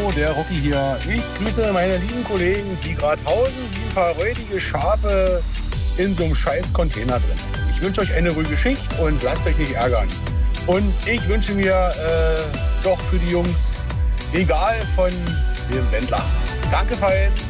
Hallo, der Rocky hier. Ich grüße meine lieben Kollegen, die gerade hausen wie ein paar räudige Schafe in so einem scheiß Container drin. Ich wünsche euch eine ruhige Schicht und lasst euch nicht ärgern. Und ich wünsche mir doch für die Jungs Regal von dem Wendler. Danke, Fein.